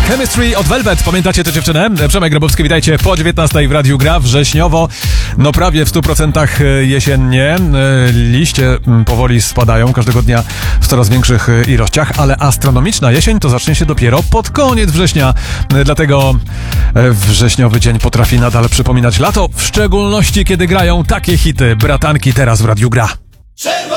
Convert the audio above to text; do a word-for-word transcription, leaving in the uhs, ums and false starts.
Chemistry od Velvet. Pamiętacie tę dziewczynę? Przemek Grabowski, witajcie po dziewiętnastej w Radiu Gra. Wrześniowo, no prawie w stu procentach jesiennie. Liście powoli spadają każdego dnia w coraz większych ilościach, ale astronomiczna jesień to zacznie się dopiero pod koniec września. Dlatego wrześniowy dzień potrafi nadal przypominać lato, w szczególności kiedy grają takie hity. Bratanki teraz w Radiu Gra.